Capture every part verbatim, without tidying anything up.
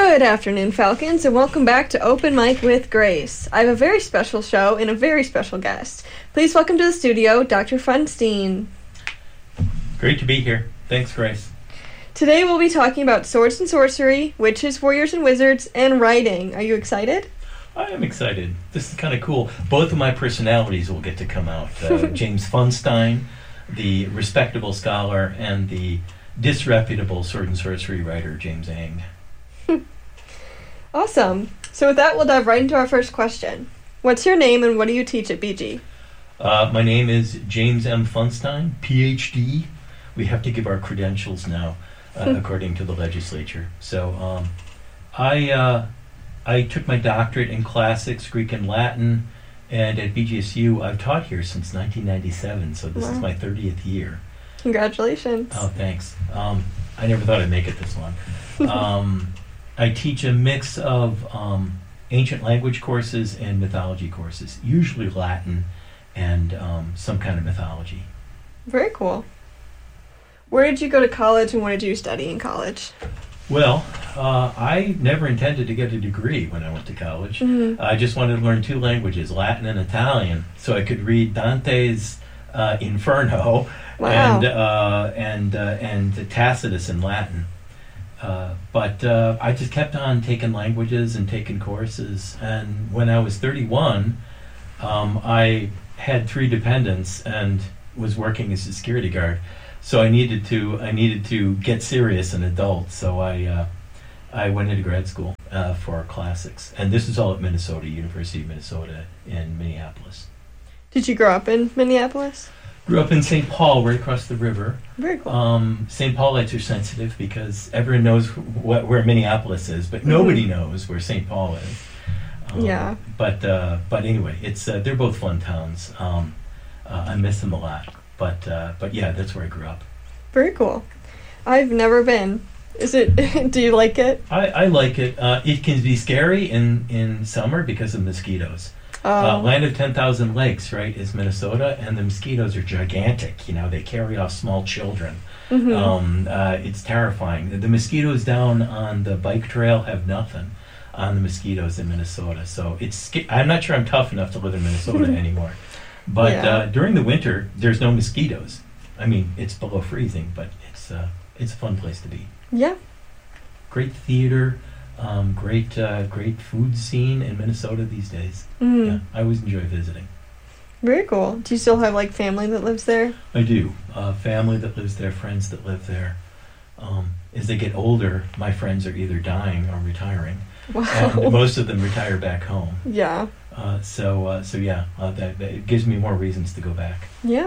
Good afternoon, Falcons, and welcome back to Open Mic with Grace. I have a very special show and a very special guest. Please welcome to the studio, Doctor Funstein. Great to be here. Thanks, Grace. Today we'll be talking about swords and sorcery, witches, warriors and wizards, and writing. Are you excited? I am excited. This is kind of cool. Both of my personalities will get to come out. Uh, James Funstein, the respectable scholar, and the disreputable sword and sorcery writer, James Ang. Awesome. So with that, we'll dive right into our first question. What's your name and what do you teach at B G? Uh, my name is James M. Funstein, P H D. We have to give our credentials now, uh, according to the legislature. So um, I uh, I took my doctorate in classics, Greek and Latin, and at B G S U I've taught here since nineteen ninety-seven, so this Wow. is my thirtieth year. Congratulations. Oh, thanks. Um, I never thought I'd make it this long. Um, I teach a mix of um, ancient language courses and mythology courses, usually Latin and um, some kind of mythology. Very cool. Where did you go to college and what did you study in college? Well, uh, I never intended to get a degree when I went to college. Mm-hmm. I just wanted to learn two languages, Latin and Italian, so I could read Dante's uh, Inferno Wow. and uh, and uh, and Tacitus in Latin. Uh, but uh, I just kept on taking languages and taking courses. And when I was thirty-one, um, I had three dependents and was working as a security guard. So I needed to I needed to get serious and adult. So I uh, I went into grad school uh, for classics, and this is all at Minnesota, University of Minnesota in Minneapolis. Did you grow up in Minneapolis? Grew up in Saint Paul, right across the river. Very cool. Um, Saint Paulites are sensitive because everyone knows wh- where Minneapolis is, but nobody knows where Saint Paul is. Um, Yeah. But uh, but anyway, it's uh, they're both fun towns. Um, uh, I miss them a lot. But uh, but yeah, that's where I grew up. Very cool. I've never been. Is it? Do you like it? I, I like it. Uh, it can be scary in, in summer because of mosquitoes. Uh, Um, Land of ten thousand Lakes, right, is Minnesota, and the mosquitoes are gigantic. You know, they carry off small children. mhm. Um, uh, it's terrifying. The, the mosquitoes down on the bike trail have nothing on the mosquitoes in Minnesota. So it's. sca- I'm not sure I'm tough enough to live in Minnesota anymore. But Yeah. uh, during the winter, there's no mosquitoes. I mean, it's below freezing, but it's uh, it's a fun place to be. Yeah. Great theater, um, great uh, great food scene in Minnesota these days. Mm. Yeah, I always enjoy visiting. Very cool. Do you still have like family that lives there? I do. Uh, family that lives there, friends that live there. Um, as they get older, my friends are either dying or retiring, Wow. and most of them retire back home. Yeah. Uh, so uh, so yeah, uh, that, that it gives me more reasons to go back. Yeah.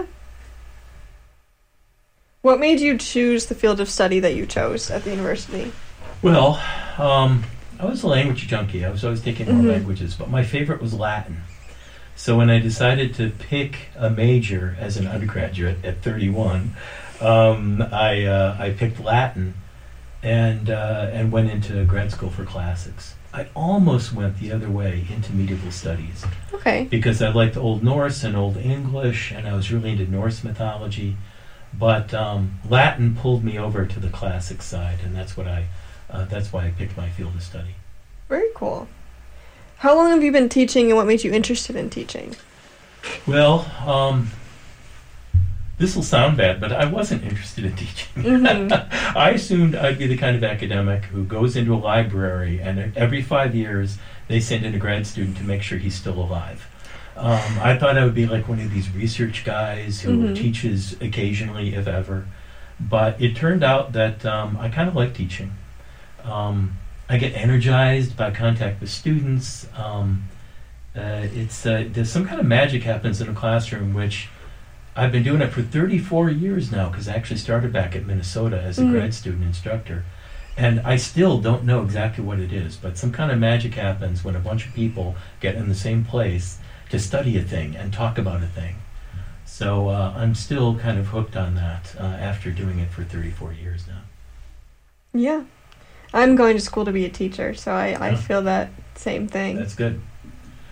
What made you choose the field of study that you chose at the university? Well, um, I was a language junkie. I was always taking more Mhm. languages, but my favorite was Latin. So when I decided to pick a major as an undergraduate at thirty-one, um, I uh, I picked Latin, and uh, and went into grad school for classics. I almost went the other way into medieval studies Okay. because I liked Old Norse and Old English, and I was really into Norse mythology. But um, Latin pulled me over to the classic side, and that's what I uh, that's why I picked my field of study. Very cool. How long have you been teaching and what made you interested in teaching? Well, um, this will sound bad, but I wasn't interested in teaching. Mhm. I assumed I'd be the kind of academic who goes into a library and every five years they send in a grad student to make sure he's still alive. Um, I thought I would be like one of these research guys who Mhm. teaches occasionally, if ever. But it turned out that um, I kind of like teaching. Um, I get energized by contact with students. Um, uh, it's uh, there's some kind of magic happens in a classroom, which I've been doing it for thirty-four years now, because I actually started back at Minnesota as a Mhm. grad student instructor. And I still don't know exactly what it is, but some kind of magic happens when a bunch of people get in the same place to study a thing and talk about a thing. So uh, I'm still kind of hooked on that uh, after doing it for thirty-four years now. Yeah. I'm going to school to be a teacher, so I, I Yeah. feel that same thing. That's good.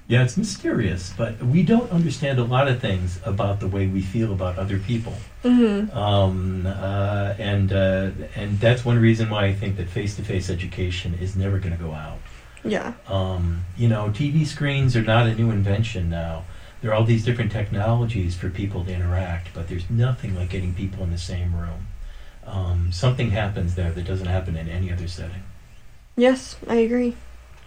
Yeah, it's mysterious, but we don't understand a lot of things about the way we feel about other people. Mm-hmm. Um, uh, and uh, and that's one reason why I think that face-to-face education is never going to go out. Yeah. Um, you know, T V screens are not a new invention now. There are all these different technologies for people to interact, but there's nothing like getting people in the same room. Um, something happens there that doesn't happen in any other setting. Yes, I agree.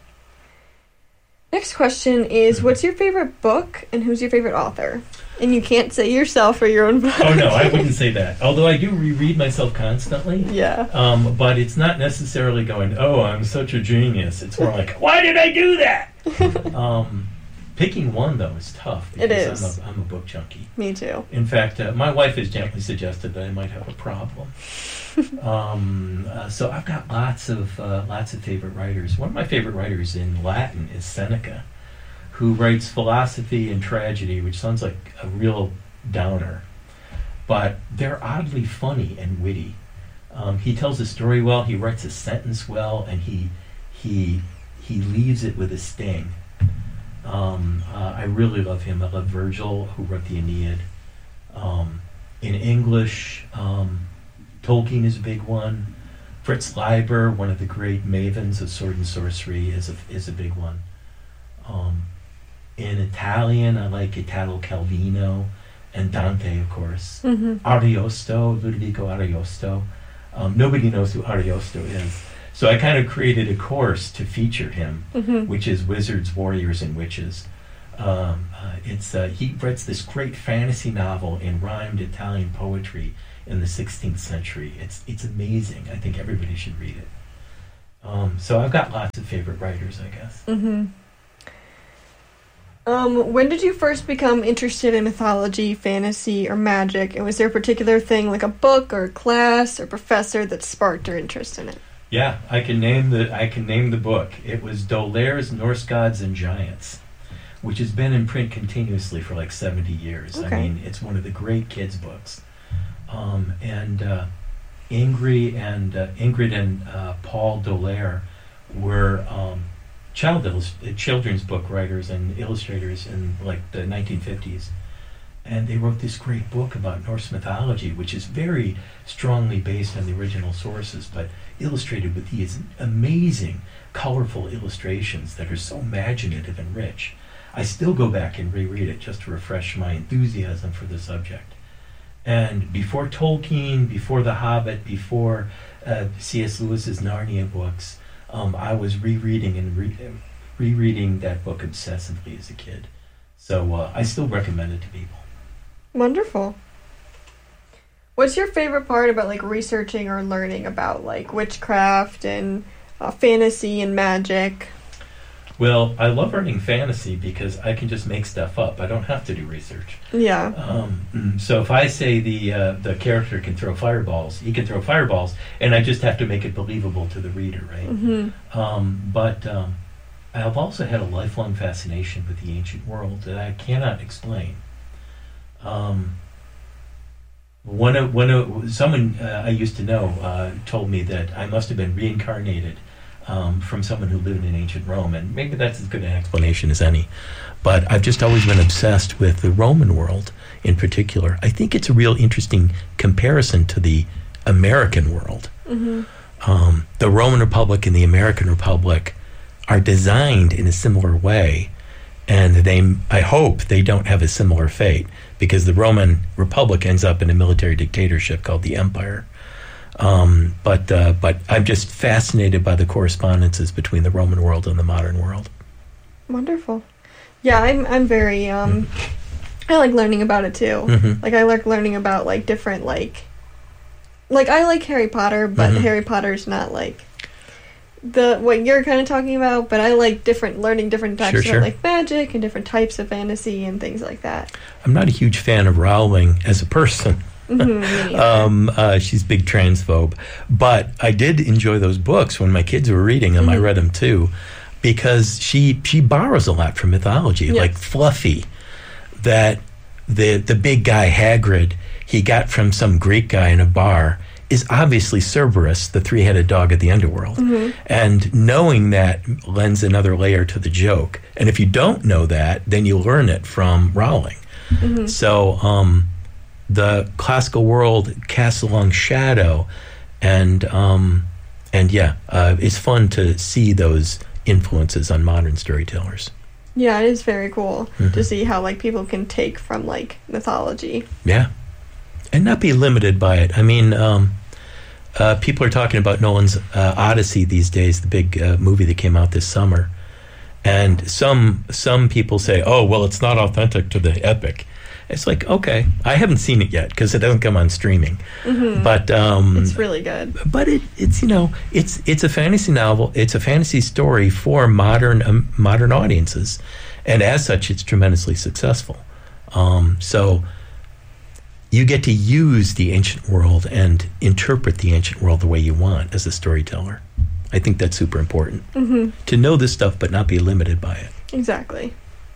Next question is, what's your favorite book and who's your favorite author? And you can't say yourself or your own book. Oh, no, I wouldn't say that. Although I do reread myself constantly. Yeah. Um, but it's not necessarily going, oh, I'm such a genius. It's more like, why did I do that? um, picking one, though, is tough. It Because is. I'm a, I'm a book junkie. Me too. In fact, uh, my wife has gently suggested that I might have a problem. um, uh, so I've got lots of uh, lots of favorite writers. One of my favorite writers in Latin is Seneca, who writes philosophy and tragedy, which sounds like a real downer, but they're oddly funny and witty. Um, he tells a story well, he writes a sentence well, and he he he leaves it with a sting. Um, uh, I really love him. I love Virgil, who wrote the Aeneid. Um, in English, um, Tolkien is a big one. Fritz Leiber, one of the great mavens of sword and sorcery, is a is a big one. Um, in Italian, I like Italo Calvino and Dante, of course. Mm-hmm. Ariosto, Ludovico Ariosto. Um, nobody knows who Ariosto is. So I kind of created a course to feature him, Mm-hmm. which is Wizards, Warriors, and Witches. Um, uh, it's uh, he writes this great fantasy novel in rhymed Italian poetry in the sixteenth century. It's it's amazing. I think everybody should read it. Um, so I've got lots of favorite writers, I guess. Mm-hmm. Um, when did you first become interested in mythology, fantasy, or magic? And was there a particular thing, like a book or a class or professor, that sparked your interest in it? Yeah, I can name the I can name the book. It was D'Aulaire's Norse Gods and Giants, which has been in print continuously for like seventy years. Okay. I mean, it's one of the great kids' books. Um, and uh, Ingrid and uh, Ingrid and uh, Paul D'Aulaire were um, child illus- children's book writers and illustrators in like the nineteen fifties. And they wrote this great book about Norse mythology, which is very strongly based on the original sources, but illustrated with these amazing, colorful illustrations that are so imaginative and rich. I still go back and reread it just to refresh my enthusiasm for the subject. And before Tolkien, before The Hobbit, before uh, C S Lewis's Narnia books, um, I was rereading and re- rereading that book obsessively as a kid. So uh, I still recommend it to people. Wonderful. What's your favorite part about like researching or learning about like witchcraft and uh, fantasy and magic? Well, I love learning fantasy because I can just make stuff up. I don't have to do research. Yeah. Um, so if I say the uh, the character can throw fireballs, he can throw fireballs, and I just have to make it believable to the reader, right? Mm-hmm. Um, but um, I've also had a lifelong fascination with the ancient world that I cannot explain. Um, one of, one of, someone uh, I used to know uh, told me that I must have been reincarnated um, from someone who lived in ancient Rome, and maybe that's as good an explanation as any. But I've just always been obsessed with the Roman world in particular. I think it's a real interesting comparison to the American world. Mm-hmm. Um, the Roman Republic and the American Republic are designed in a similar way, and they, I hope they don't have a similar fate, because the Roman Republic ends up in a military dictatorship called the Empire. Um, but uh, but I'm just fascinated by the correspondences between the Roman world and the modern world. Wonderful. Yeah, I'm I'm very um Mm-hmm. I like learning about it too. Mhm. Like I like learning about like different like like I like Harry Potter, but Mhm. Harry Potter's not like the what you're kind of talking about, but I like different learning different types Sure, of sure. like magic and different types of fantasy and things like that. I'm not a huge fan of Rowling as a person. Mm-hmm, me neither. Um, uh, she's a big transphobe. But I did enjoy those books when my kids were reading them. I Mhm. read them too, because she she borrows a lot from mythology, Yeah. like Fluffy, that the the big guy Hagrid he got from some Greek guy in a bar, is obviously Cerberus, the three-headed dog of the underworld. Mm-hmm. And knowing that lends another layer to the joke. And if you don't know that, then you learn it from Rowling. Mm-hmm. So um, the classical world casts a long shadow, and um, and yeah, uh, it's fun to see those influences on modern storytellers. Yeah, it is very cool Mm-hmm. to see how like people can take from like mythology. Yeah, and not be limited by it. I mean, um, uh, people are talking about Nolan's uh, Odyssey these days, the big uh, movie that came out this summer, and some some people say, "Oh, well, it's not authentic to the epic." It's like, okay, I haven't seen it yet because it doesn't come on streaming, Mm-hmm. but um, It's really good. but it, it's you know it's it's a fantasy novel. It's a fantasy story for modern um, modern audiences, and as such, it's tremendously successful. Um, so you get to use the ancient world and interpret the ancient world the way you want as a storyteller. I think that's super important Mm-hmm. to know this stuff, but not be limited by it. Exactly.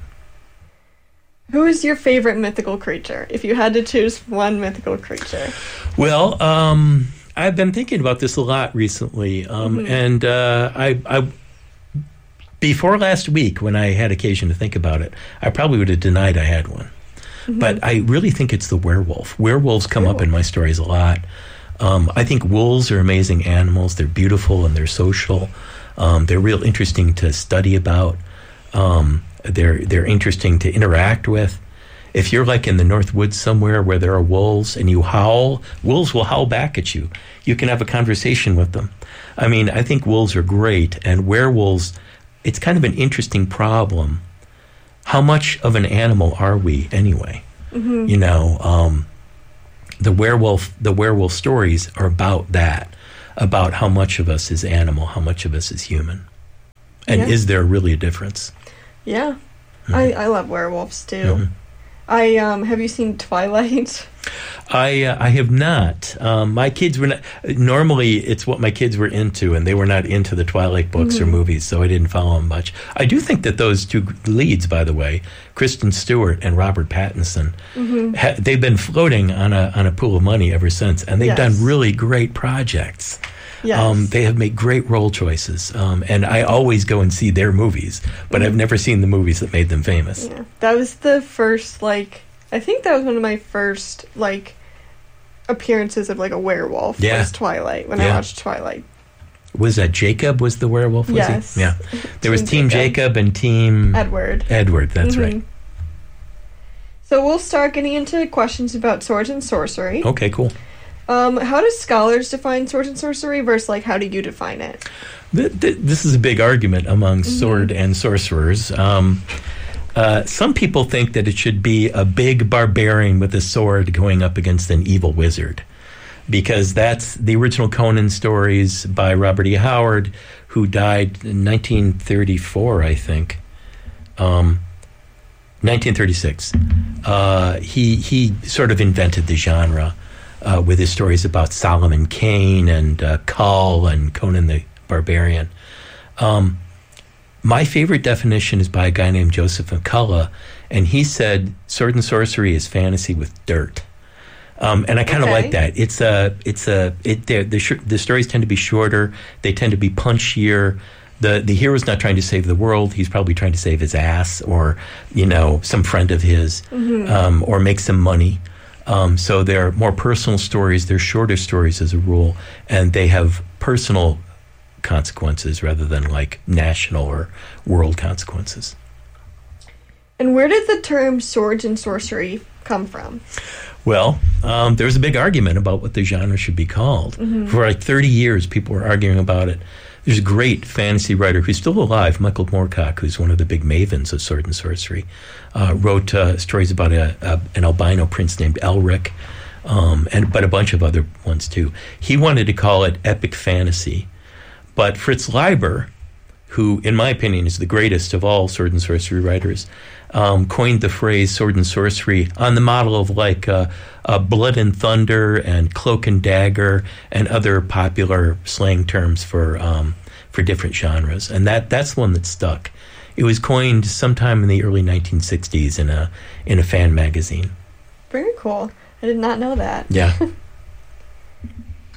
Who is your favorite mythical creature? If you had to choose one mythical creature. Well, um, I've been thinking about this a lot recently, um, Mhm. and uh, I, I, before last week, when I had occasion to think about it, I probably would have denied I had one. Mhm. But I really think it's the werewolf. Werewolves come up in Werewolf. my stories a lot. Um, I think wolves are amazing animals. They're beautiful and they're social. Um, they're real interesting to study about. Um, they're they're interesting to interact with. If you're like in the North Woods somewhere where there are wolves and you howl, wolves will howl back at you. You can have a conversation with them. I mean, I think wolves are great, and werewolves, it's kind of an interesting problem. How much of an animal are we anyway? Mhm. You know, um, the werewolf the werewolf stories are about that, about how much of us is animal, how much of us is human. And Yeah. is there really a difference? Yeah. Mhm. I, I love werewolves too. Mhm. I um have you seen Twilight? I uh, I have not. Um, my kids were not. Normally, it's what my kids were into, and they were not into the Twilight books or Mhm. movies, so I didn't follow them much. I do think that those two leads, by the way, Kristen Stewart and Robert Pattinson, Mhm. ha- they've been floating on a on a pool of money ever since, and they've Yes. done really great projects. Yes. Um, they have made great role choices, um, and I always go and see their movies, but Mhm. I've never seen the movies that made them famous. Yeah. That was the first like I think that was one of my first like appearances of like a werewolf. Yeah. Was Twilight when Yeah. I watched Twilight. Was that Jacob? Was the werewolf? Was Yes. he? Yeah. There was Team Team Jacob, and Team Edward. Edward. That's Mhm. right. So we'll start getting into questions about swords and sorcery. Okay, cool. Um, how do scholars define swords and sorcery versus like how do you define it? Th- th- this is a big argument among sword and sorcerers. Um, uh, some people think that it should be a big barbarian with a sword going up against an evil wizard, because that's the original Conan stories by Robert E. Howard, who died in nineteen thirty-four, I think. Um, nineteen thirty-six. Uh, he he sort of invented the genre uh, with his stories about Solomon Kane and uh, Kull and Conan the Barbarian. Um, my favorite definition is by a guy named Joseph McCullough, and he said sword and sorcery is fantasy with dirt. Um, and I kind of Okay. like that. It's a, it's a, it. they're- The sh- the stories tend to be shorter. They tend to be punchier. The the hero's not trying to save the world. He's probably trying to save his ass, or you know, some friend of his, um, or make some money. Um, so they're more personal stories. They're shorter stories as a rule, and they have personal consequences rather than like national or world consequences. And where did the term swords and sorcery come from? Well, um, there was a big argument about what the genre should be called. For like thirty years, people were arguing about it. There's a great fantasy writer who's still alive, Michael Moorcock, who's one of the big mavens of sword and sorcery, uh, wrote uh, stories about a, a, an albino prince named Elric, um, and but a bunch of other ones too. He wanted to call it epic fantasy, but Fritz Leiber, who, in my opinion, is the greatest of all sword and sorcery writers, um, coined the phrase sword and sorcery on the model of like uh, uh, Blood and Thunder and Cloak and Dagger and other popular slang terms for um, for different genres. And that that's the one that stuck. It was coined sometime in the early nineteen sixties in a in a fan magazine. Very cool. I did not know that. Yeah.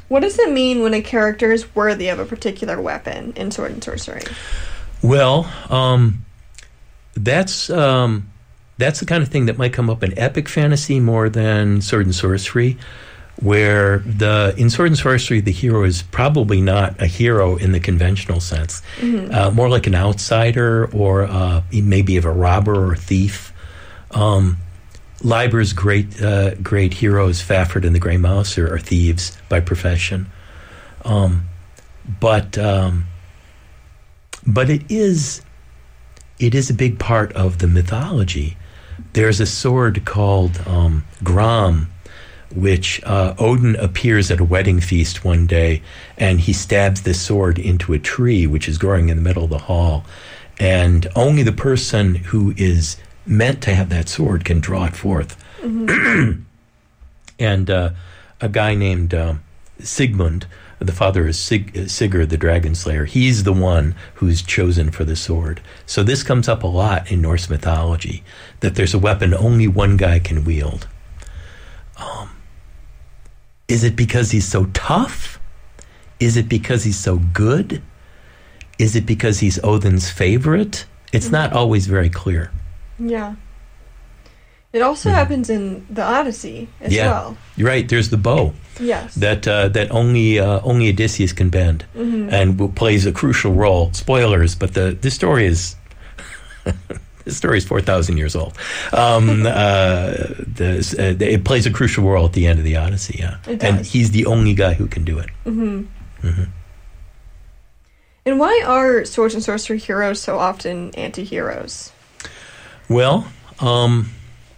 What does it mean when a character is worthy of a particular weapon in Sword and Sorcery? Well, um, that's um, that's the kind of thing that might come up in epic fantasy more than Sword and Sorcery, where the in Sword and Sorcery the hero is probably not a hero in the conventional sense, mm-hmm. uh, more like an outsider or uh, maybe of a robber or a thief. Um, Leiber's great uh, great heroes, Fafhrd and the Grey Mouse, are, are thieves by profession, um, but um, but it is it is a big part of the mythology. There's a sword called um, Gram, which uh, Odin appears at a wedding feast one day, and he stabs this sword into a tree which is growing in the middle of the hall, and only the person who is meant to have that sword can draw it forth. Mm-hmm. And uh, a guy named um, Sigmund, the father is Sig- Sigurd the Dragon Slayer, he's the one who's chosen for the sword. So this comes up a lot in Norse mythology, that there's a weapon only one guy can wield. Um, is it because he's so tough? Is it because he's so good? Is it because he's Odin's favorite? It's mm-hmm. not always very clear. Yeah. It also mm-hmm. happens in the Odyssey as yeah. well. You're right. There's the bow. Yes. That uh, that only uh, only Odysseus can bend, mm-hmm. and w- plays a crucial role. Spoilers, but the this story is this story is four thousand years old. Um, uh, the, uh, it plays a crucial role at the end of the Odyssey. Yeah, it does. And he's the only guy who can do it. Mm-hmm. Mm-hmm. And why are Swords and Sorcery heroes so often anti-heroes? Well, um,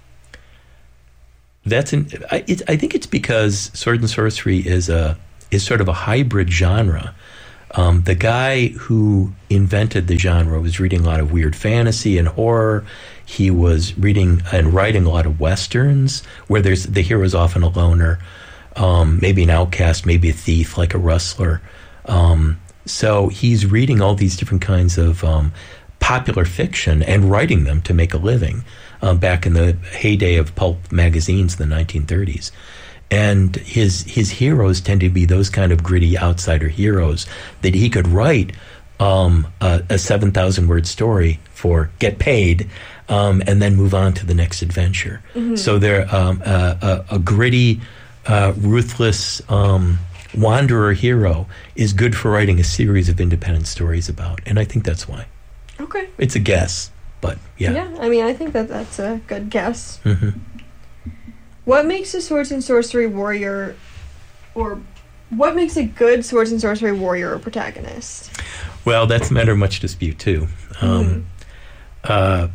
that's an. I, it, I think it's because Sword and Sorcery is a is sort of a hybrid genre. Um, the guy who invented the genre was reading a lot of weird fantasy and horror. He was reading and writing a lot of westerns where there's the hero is often a loner, um, maybe an outcast, maybe a thief, like a rustler. Um, so he's reading all these different kinds of um, popular fiction and writing them to make a living um, back in the heyday of pulp magazines in the nineteen thirties. And his his heroes tend to be those kind of gritty outsider heroes that he could write um, a, a seven thousand word story for, get paid, um, and then move on to the next adventure. Mm-hmm. So they're um, a, a, a gritty, uh, ruthless um, wanderer hero is good for writing a series of independent stories about. And I think that's why. Okay. It's a guess, but yeah. Yeah, I mean, I think that that's a good guess. Mm-hmm. What makes a Swords and Sorcery warrior, or what makes a good Swords and Sorcery warrior or protagonist? Well, that's a matter of much dispute, too. Um, mm-hmm. uh,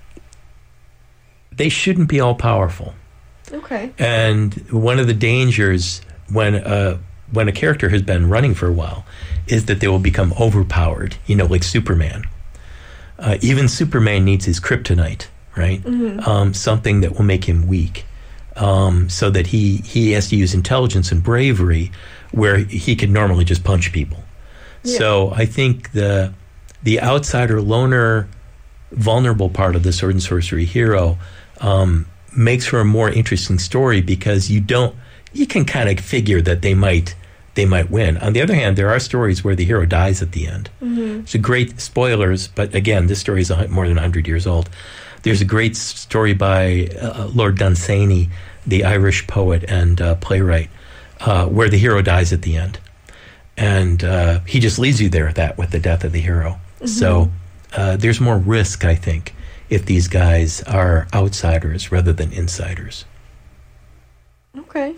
they shouldn't be all-powerful. Okay. And one of the dangers when uh, when a character has been running for a while is that they will become overpowered, you know, like Superman. Uh, even Superman needs his kryptonite, right? Mm-hmm. Um, something that will make him weak. Um, so that he, he has to use intelligence and bravery where he could normally just punch people. Yeah. So I think the the outsider, loner, vulnerable part of the Sword and Sorcery hero um, makes for a more interesting story because you don't you can kind of figure that they might they might win. On the other hand, there are stories where the hero dies at the end. Mm-hmm. It's a great spoilers, but again, this story is a, more than one hundred years old. There's a great story by uh, Lord Dunsany, the Irish poet and uh, playwright, uh, where the hero dies at the end. And uh, he just leaves you there at that with the death of the hero. Mm-hmm. So uh, there's more risk, I think, if these guys are outsiders rather than insiders. Okay.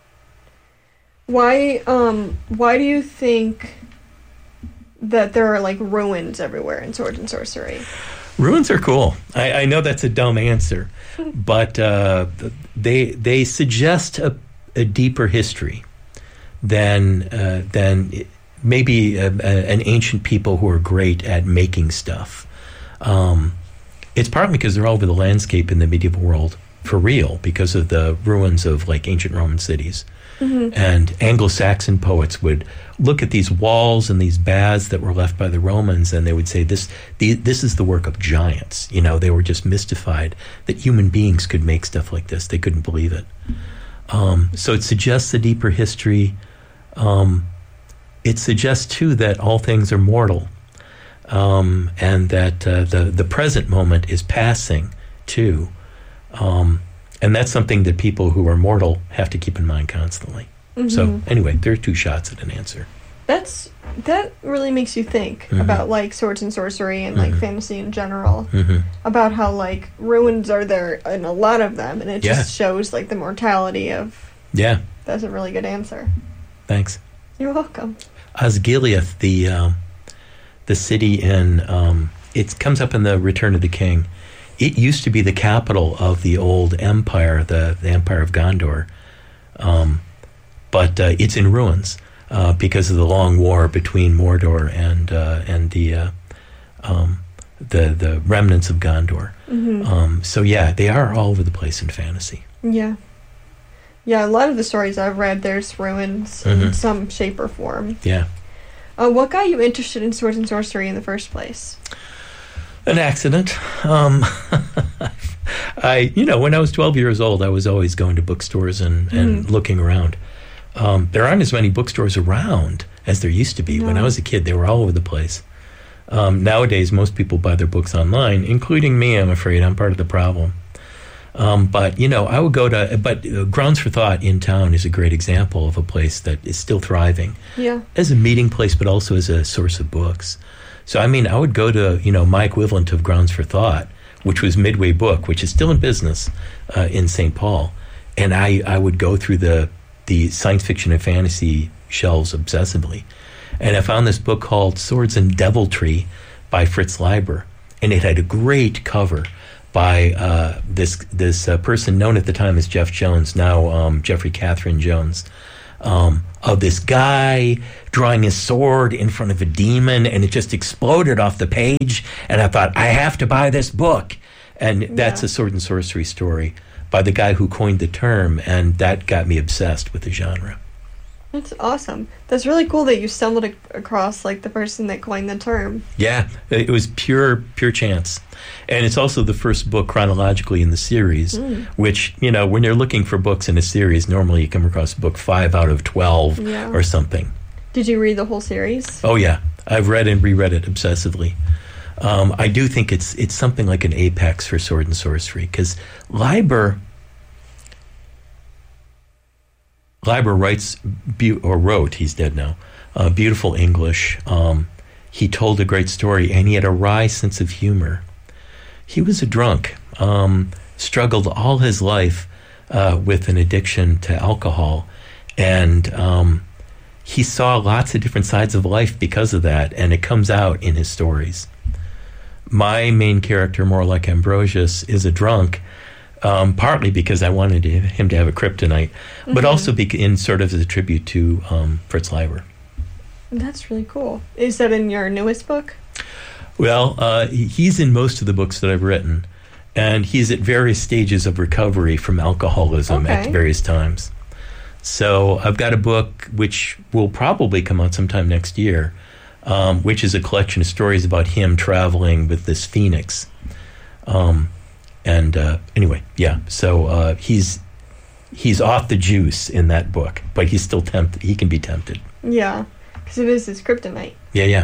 Why, um, why do you think that there are, like, ruins everywhere in Sword and Sorcery? Ruins are cool. I, I know that's a dumb answer, but uh, they they suggest a, a deeper history than uh, than maybe a, a, an ancient people who are great at making stuff. Um, it's partly because they're all over the landscape in the medieval world for real because of the ruins of like ancient Roman cities. Mm-hmm. And Anglo-Saxon poets would look at these walls and these baths that were left by the Romans, and they would say, this the, this is the work of giants. You know, they were just mystified that human beings could make stuff like this. They couldn't believe it. Um, so it suggests a deeper history. um, it suggests too that all things are mortal, um, and that uh, the the present moment is passing too, um, and that's something that people who are mortal have to keep in mind constantly. Mm-hmm. So anyway, there are two shots at an answer. That's that really makes you think mm-hmm. about like swords and sorcery and mm-hmm. like fantasy in general. Mm-hmm. About how like ruins are there in a lot of them, and it yeah. just shows like the mortality of. Yeah, that's a really good answer. Thanks. You're welcome. Osgiliath, the um, the city in um, it comes up in the Return of the King. It used to be the capital of the old empire, the, the Empire of Gondor, um, but uh, it's in ruins uh, because of the long war between Mordor and uh, and the uh, um, the the remnants of Gondor. Mm-hmm. Um, so yeah, they are all over the place in fantasy. Yeah. Yeah, a lot of the stories I've read, there's ruins mm-hmm. in some shape or form. Yeah. Uh, what got you interested in swords and sorcery in the first place? An accident. Um, I, you know, when I was twelve years old, I was always going to bookstores and, and mm-hmm. looking around. Um, there aren't as many bookstores around as there used to be. No. When I was a kid, they were all over the place. Um, nowadays, most people buy their books online, including me, I'm afraid. I'm part of the problem. Um, but, you know, I would go to, but uh, Grounds for Thought in town is a great example of a place that is still thriving. Yeah. As a meeting place, but also as a source of books. So, I mean, I would go to, you know, my equivalent of Grounds for Thought, which was Midway Book, which is still in business uh, in Saint Paul. And I, I would go through the, the science fiction and fantasy shelves obsessively. And I found this book called Swords and Deviltry by Fritz Leiber. And it had a great cover by uh, this this uh, person known at the time as Jeff Jones, now um, Jeffrey Catherine Jones, um, of this guy drawing his sword in front of a demon, and it just exploded off the page. And I thought, I have to buy this book. And that's yeah. a sword and sorcery story by the guy who coined the term, and that got me obsessed with the genre. That's awesome. That's really cool that you stumbled ac- across like the person that coined the term. Yeah, it was pure pure chance. And it's also the first book chronologically in the series, mm. which, you know, when you're looking for books in a series, normally you come across book five out of twelve yeah. or something. Did you read the whole series? Oh, yeah. I've read and reread it obsessively. Um, I do think it's it's something like an apex for sword and sorcery, because Leiber... Leiber writes, be- or wrote, he's dead now, uh, beautiful English. Um, he told a great story, and he had a wry sense of humor. He was a drunk, um, struggled all his life uh, with an addiction to alcohol, and um, he saw lots of different sides of life because of that, and it comes out in his stories. My main character, more like Ambrosius, is a drunk, Um, partly because I wanted to, him to have a kryptonite, mm-hmm. but also be, in sort of as a tribute to um, Fritz Leiber. That's really cool. Is that in your newest book? Well, uh, he's in most of the books that I've written, and he's at various stages of recovery from alcoholism okay. at various times. So I've got a book which will probably come out sometime next year, um, which is a collection of stories about him traveling with this phoenix. Um And uh, anyway, yeah. So uh, he's he's off the juice in that book, but he's still tempted. He can be tempted. Yeah, because it is his kryptonite. Yeah, yeah.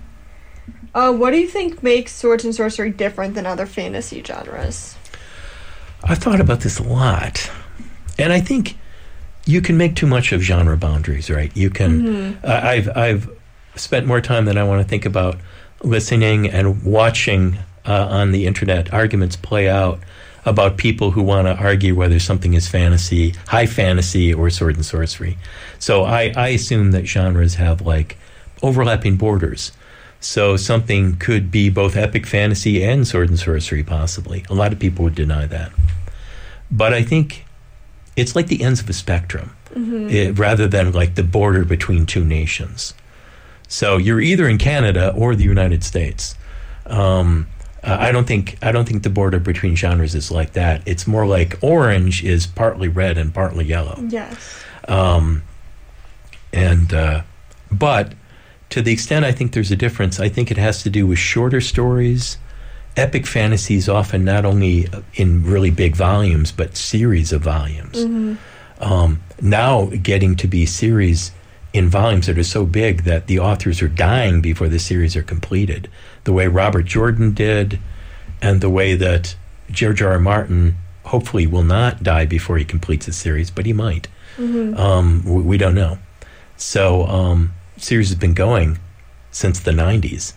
Uh, what do you think makes swords and sorcery different than other fantasy genres? I've thought about this a lot, and I think you can make too much of genre boundaries, right? You can. Mm-hmm. Uh, I've I've spent more time than I want to think about listening and watching. Uh, on the internet, arguments play out about people who want to argue whether something is fantasy, high fantasy, or sword and sorcery. So I, I assume that genres have like overlapping borders. So something could be both epic fantasy and sword and sorcery, possibly. A lot of people would deny that. But I think it's like the ends of a spectrum, mm-hmm. it, rather than like the border between two nations. So you're either in Canada or the United States. Um, Uh, I don't think I don't think the border between genres is like that. It's more like orange is partly red and partly yellow. Yes. Um, and uh, but to the extent I think there's a difference, I think it has to do with shorter stories. Epic fantasies often not only in really big volumes, but series of volumes. Mm-hmm. Um, now getting to be series in volumes that are so big that the authors are dying before the series are completed, the way Robert Jordan did, and the way that George R. R. Martin hopefully will not die before he completes the series, but he might. Mm-hmm. Um, we, we don't know. So, um, series has been going since the nineties.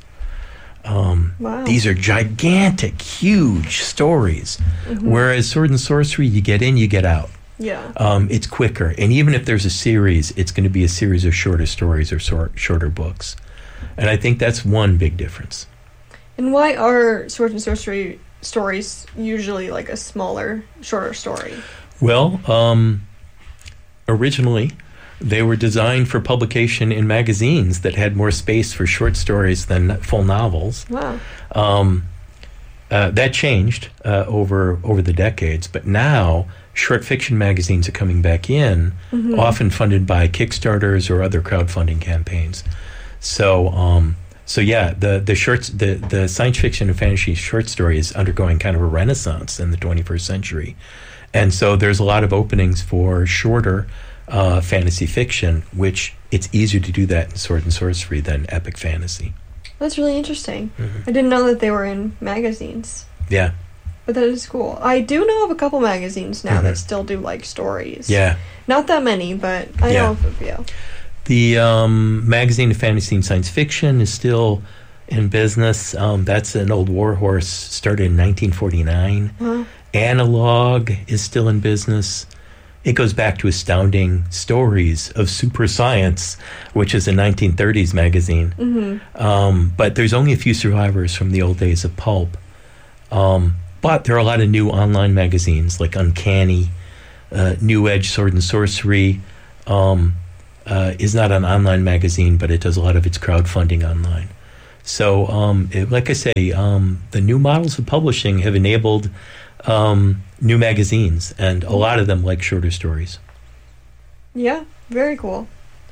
Um, wow. These are gigantic, huge stories. Mm-hmm. Whereas Sword and Sorcery, you get in, you get out. Yeah. Um, it's quicker. And even if there's a series, it's going to be a series of shorter stories or sor- shorter books. And I think that's one big difference. And why are Sword and Sorcery stories usually like a smaller, shorter story? Well, um, originally, they were designed for publication in magazines that had more space for short stories than full novels. Wow. Um, uh, that changed uh, over over the decades, but now short fiction magazines are coming back in, mm-hmm. often funded by Kickstarters or other crowdfunding campaigns. So, um, so yeah, the the shorts, the the science fiction and fantasy short story is undergoing kind of a renaissance in the twenty-first century, and so there's a lot of openings for shorter uh, fantasy fiction, which it's easier to do that in Sword and Sorcery than epic fantasy. That's really interesting. Mm-hmm. I didn't know that they were in magazines. Yeah. But that is cool. I do know of a couple magazines now Mm-hmm. that still do like stories. Yeah. Not that many, but I Yeah. know of a few. The um, magazine of fantasy and science fiction is still in business. Um, that's an old warhorse, started in nineteen forty-nine. Huh? Analog is still in business. It goes back to Astounding Stories of Super Science, which is a nineteen thirties magazine. Mm-hmm. Um, but there's only a few survivors from the old days of pulp. Um, but there are a lot of new online magazines like Uncanny, uh, New Edge Sword and Sorcery. Um, uh, is not an online magazine, but it does a lot of its crowdfunding online. So, um, it, like I say, um, the new models of publishing have enabled um, new magazines, and a lot of them like shorter stories. Yeah, very cool.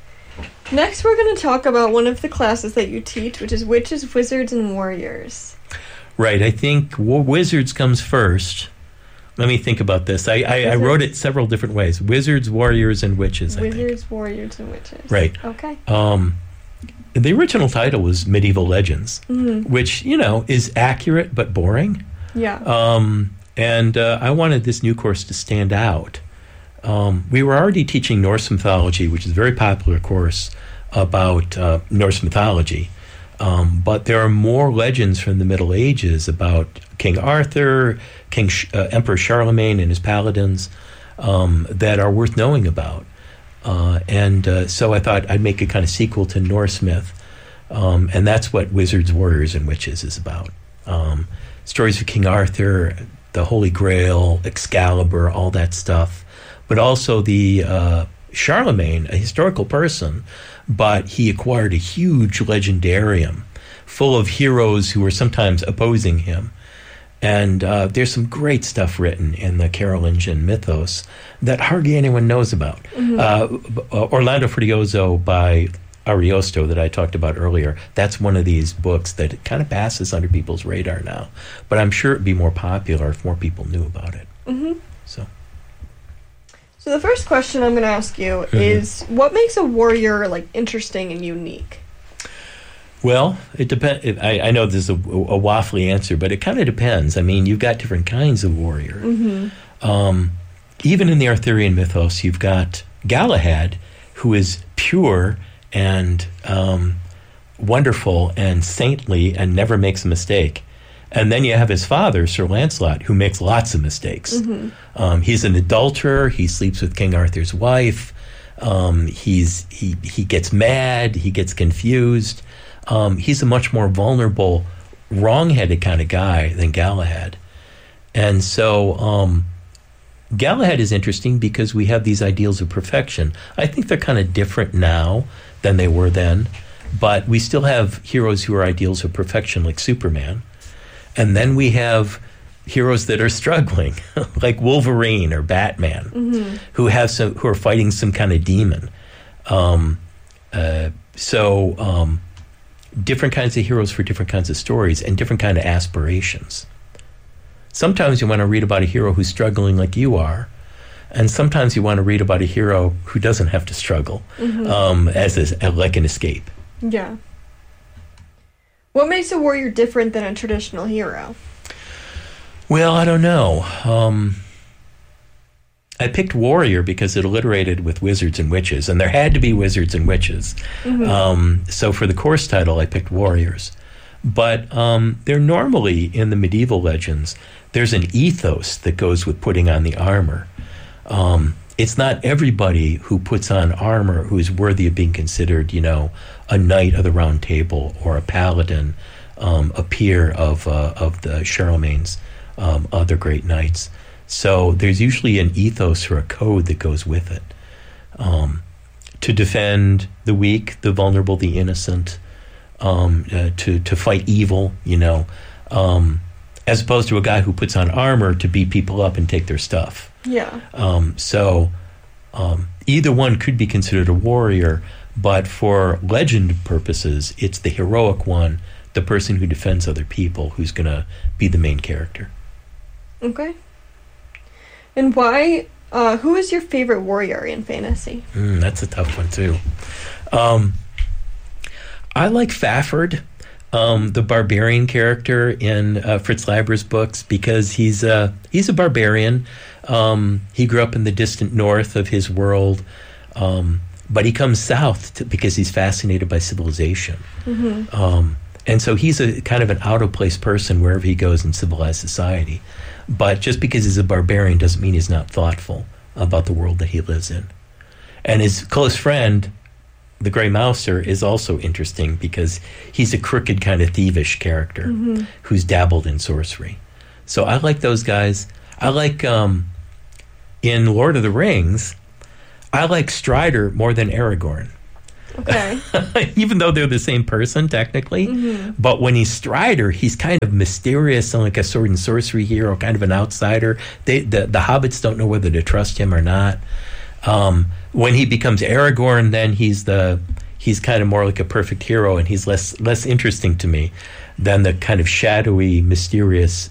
Next, we're going to talk about one of the classes that you teach, which is Witches, Wizards, and Warriors. Right. I think w- Wizards comes first. Let me think about this. I, I, I wrote it several different ways. Wizards, Warriors, and Witches, I think. Wizards, Warriors, and Witches. Right. Okay. Um, the original title was Medieval Legends, Mm-hmm. which, you know, is accurate but boring. Yeah. Um, and uh, I wanted this new course to stand out. Um, we were already teaching Norse mythology, which is a very popular course about uh, Norse mythology. Um, but there are more legends from the Middle Ages about King Arthur, King Sh- uh, Emperor Charlemagne and his paladins um, that are worth knowing about. Uh, and uh, so I thought I'd make a kind of sequel to Norse myth. Um, and that's what Wizards, Warriors, and Witches is about. Um, stories of King Arthur, the Holy Grail, Excalibur, all that stuff. But also the uh, Charlemagne, a historical person, but he acquired a huge legendarium full of heroes who were sometimes opposing him. And uh, there's some great stuff written in the Carolingian mythos that hardly anyone knows about. Mm-hmm. Uh, Orlando Furioso by Ariosto that I talked about earlier, that's one of these books that kind of passes under people's radar now. But I'm sure it'd be more popular if more people knew about it. Mm-hmm. So. So the first question I'm going to ask you Mm-hmm. is, what makes a warrior like interesting and unique? Well, it depends. I, I know this is a, a waffly answer, but it kind of depends. I mean, you've got different kinds of warrior. Mm-hmm. Um, even in the Arthurian mythos, you've got Galahad, who is pure and um, wonderful and saintly and never makes a mistake. And then you have his father, Sir Lancelot, who makes lots of mistakes. Mm-hmm. Um, he's an adulterer. He sleeps with King Arthur's wife. Um, he's he he gets mad. He gets confused. Um, he's a much more vulnerable, wrong-headed kind of guy than Galahad. And so um, Galahad is interesting because we have these ideals of perfection. I think they're kind of different now than they were then, but we still have heroes who are ideals of perfection, like Superman. And then we have heroes that are struggling, like Wolverine or Batman, Mm-hmm. who have some who are fighting some kind of demon. Um, uh, so um, different kinds of heroes for different kinds of stories and different kind of aspirations. Sometimes you want to read about a hero who's struggling like you are, And sometimes you want to read about a hero who doesn't have to struggle, mm-hmm. um, as a, like an escape. Yeah. What makes a warrior different than a traditional hero? Well, I don't know. Um, I picked warrior because it alliterated with wizards and witches, and there had to be wizards and witches. Mm-hmm. Um, so for the course title, I picked warriors. But um, they're normally, in the medieval legends, there's an ethos that goes with putting on the armor. Um, it's not everybody who puts on armor who is worthy of being considered, you know, a knight of the Round Table or a paladin, um, a peer of uh, of the Charlemagne's um, other great knights. So there's usually an ethos or a code that goes with it. Um, to defend the weak, the vulnerable, the innocent, um, uh, to, to fight evil, you know, um, as opposed to a guy who puts on armor to beat people up and take their stuff. Yeah. Um, so um, either one could be considered a warrior, but for legend purposes, it's the heroic one, the person who defends other people, who's going to be the main character. Okay. And why, uh, who is your favorite warrior in fantasy? Mm, that's a tough one, too. Um, I like Fafhrd, um, the barbarian character in uh, Fritz Leiber's books, because he's a, he's a barbarian. Um, he grew up in the distant north of his world, um, but he comes south to, because he's fascinated by civilization. Mm-hmm. Um, and so he's a kind of an out-of-place person wherever he goes in civilized society. But just because he's a barbarian doesn't mean he's not thoughtful about the world that he lives in. And his close friend, the Grey Mouser, is also interesting because he's a crooked kind of thievish character mm-hmm. who's dabbled in sorcery. So I like those guys. I like, um, in Lord of the Rings, I like Strider more than Aragorn. Okay. Even though they're the same person, technically. Mm-hmm. But when he's Strider, he's kind of mysterious and like a sword and sorcery hero, kind of an outsider. They, the, the hobbits don't know whether to trust him or not. Um, when he becomes Aragorn, then he's the he's kind of more like a perfect hero, and he's less less interesting to me than the kind of shadowy, mysterious